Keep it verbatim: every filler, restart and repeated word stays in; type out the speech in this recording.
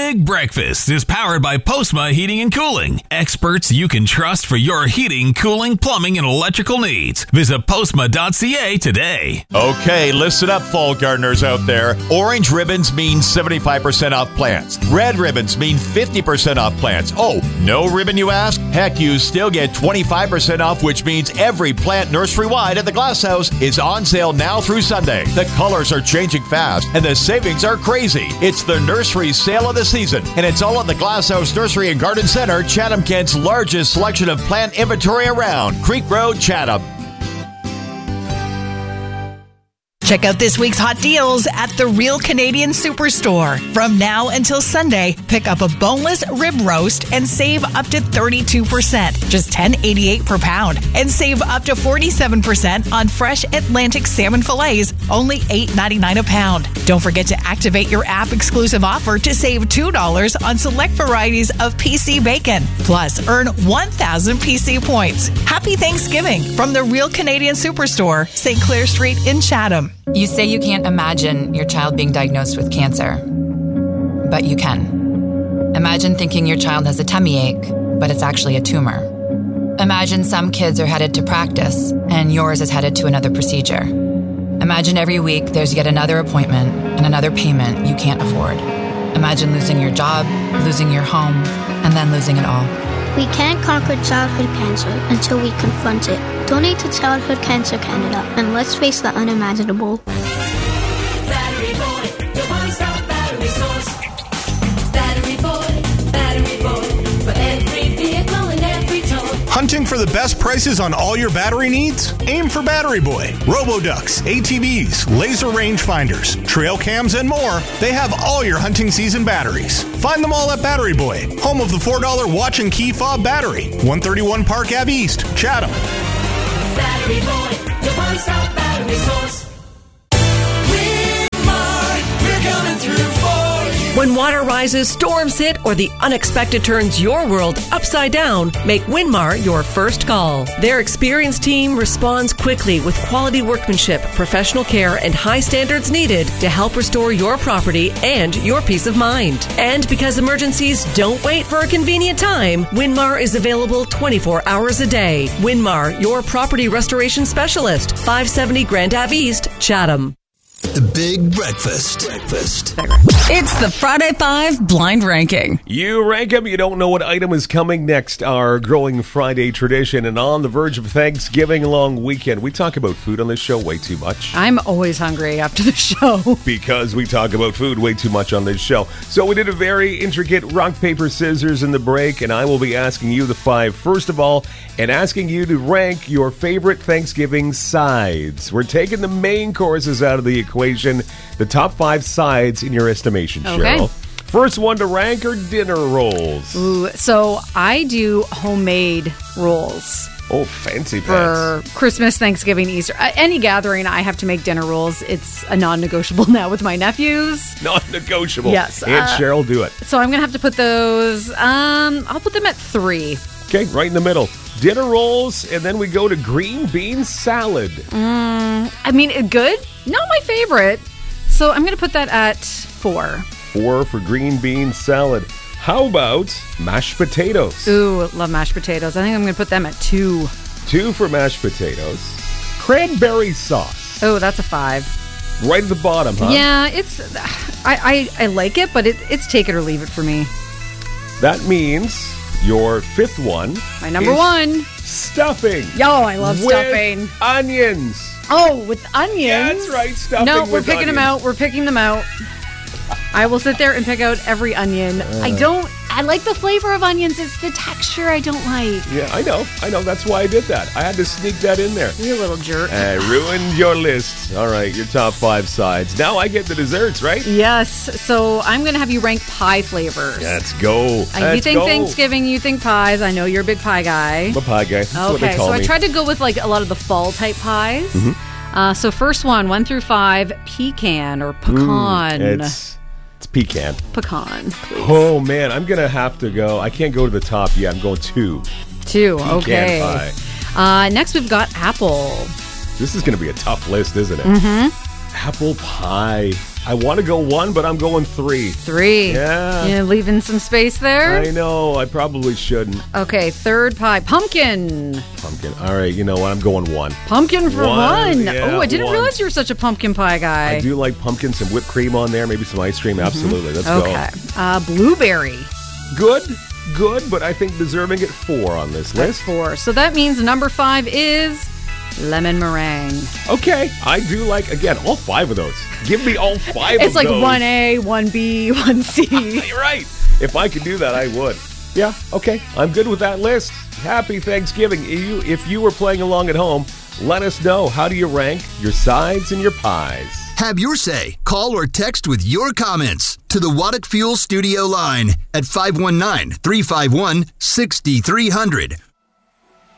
Big Breakfast is powered by Postma Heating and Cooling. Experts you can trust for your heating, cooling, plumbing, and electrical needs. Visit postma dot c a today. Okay, listen up, fall gardeners out there. Orange ribbons mean seventy-five percent off plants. Red ribbons mean fifty percent off plants. Oh, no ribbon, you ask? Heck, you still get twenty-five percent off, which means every plant nursery-wide at the Glass House is on sale now through Sunday. The colors are changing fast, and the savings are crazy. It's the nursery sale of the season, and it's all at the Glass House Nursery and Garden Center, Chatham, Kent's largest selection of plant inventory around. Creek Road, Chatham. Check out this week's hot deals at the Real Canadian Superstore. From now until Sunday, pick up a boneless rib roast and save up to thirty-two percent, just ten dollars and eighty-eight cents per pound. And save up to forty-seven percent on fresh Atlantic salmon fillets, only eight dollars and ninety-nine cents a pound. Don't forget to activate your app-exclusive offer to save two dollars on select varieties of P C bacon. Plus, earn one thousand P C points. Happy Thanksgiving from the Real Canadian Superstore, Saint Clair Street in Chatham. You say you can't imagine your child being diagnosed with cancer, but you can. Imagine thinking your child has a tummy ache, but it's actually a tumor. Imagine some kids are headed to practice, and yours is headed to another procedure. Imagine every week there's yet another appointment and another payment you can't afford. Imagine losing your job, losing your home, and then losing it all. We can't conquer childhood cancer until we confront it. Donate to Childhood Cancer Canada, and let's face the unimaginable. Battery Boy, your one-stop battery source. Battery Boy, Battery Boy, for every vehicle and every toy. Hunting for the best prices on all your battery needs? Aim for Battery Boy. Roboducks, A T Vs, laser rangefinders, trail cams, and more. They have all your hunting season batteries. Find them all at Battery Boy, home of the four dollar watch and key fob battery. one thirty-one Park Ave East, Chatham. Battery Boy, your one-stop battery source. Winmar, we're coming through for you. When water rises, storms hit, or the unexpected turns your world upside down, make Winmar your first call. Their experienced team responds quickly with quality workmanship, professional care, and high standards needed to help restore your property and your peace of mind. And because emergencies don't wait for a convenient time, Winmar is available twenty-four hours a day. Winmar, your property restoration specialist, five seventy Grand Ave East, Chatham. The Big Breakfast. Breakfast. It's the Friday Five Blind Ranking. You rank them, you don't know what item is coming next. Our growing Friday tradition, and on the verge of Thanksgiving long weekend. We talk about food on this show way too much. I'm always hungry after the show. Because we talk about food way too much on this show. So we did a very intricate rock, paper, scissors in the break, and I will be asking you the five first of all, and asking you to rank your favorite Thanksgiving sides. We're taking the main courses out of the equation, the top five sides in your estimation, Okay. Cheryl. First one to rank are dinner rolls. Ooh, so I do homemade rolls. Oh, fancy For pants. Christmas, Thanksgiving, Easter. Uh, any gathering, I have to make dinner rolls. It's a non-negotiable now with my nephews. Non-negotiable. Yes. And uh, Cheryl, do it. So I'm going to have to put those, um, I'll put them at three. Okay, right in the middle. Dinner rolls, and then we go to green bean salad. Mm, I mean, good. Not my favorite. So I'm going to put that at four. Four for green bean salad. How about mashed potatoes? Ooh, love mashed potatoes. I think I'm going to put them at two. Two for mashed potatoes. Cranberry sauce. Oh, that's a five. Right at the bottom, huh? Yeah, it's. I, I, I like it, but it, it's take it or leave it for me. That means your fifth one. My number is one. Stuffing. Yo, I love with stuffing. Onions. Oh, with onions? Yeah, that's right. Stuffing No, with we're picking onions. them out. We're picking them out. I will sit there and pick out every onion. Uh. I don't. I like the flavor of onions. It's the texture I don't like. Yeah, I know. I know. That's why I did that. I had to sneak that in there. You little jerk. I ruined your list. All right, your top five sides. Now I get the desserts, right? Yes. So I'm going to have you rank pie flavors. Let's go. Uh, Let's you think go. Thanksgiving, you think pies. I know you're a big pie guy. I'm a pie guy. That's what they Okay, call so me. I tried to go with like a lot of the fall type pies. Mhm. Uh, so first one, one through five, pecan or pecan. Mm, it's it's pecan. Pecan, please. Oh man, I'm gonna have to go. I can't go to the top yet. I'm going two. Two, Pecan okay. pie. Uh, next we've got apple. This is gonna be a tough list, isn't it? Mm-hmm. Apple pie. I want to go one, but I'm going three. Three. Yeah. Yeah, leaving some space there. I know. I probably shouldn't. Okay, third pie. Pumpkin. Pumpkin. All right, you know what? I'm going one. Pumpkin for One, one. yeah, oh, I didn't one. realize you were such a pumpkin pie guy. I do like pumpkin, some whipped cream on there, maybe some ice cream. Absolutely. Let's go. Okay. Uh, blueberry. Good, good, but I think deserving at four on this list. Four. So that means number five is lemon meringue. Okay, I do like, again, all five of those. Give me all five It's of like those. one A, one B, one C. You're right. If I could do that, I would. Yeah, okay. I'm good with that list. Happy Thanksgiving. You, if you were playing along at home, let us know. How do you rank your sides and your pies? Have your say. Call or text with your comments to the Waddick Fuel Studio line at five one nine, three five one, six three zero zero.